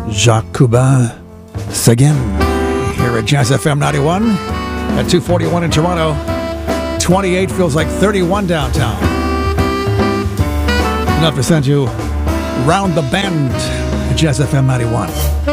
Jacques Coubin, Seguin, here at Jazz FM 91 at 241 in Toronto. 28 feels like 31 downtown. Enough to send you round the bend at Jazz FM 91.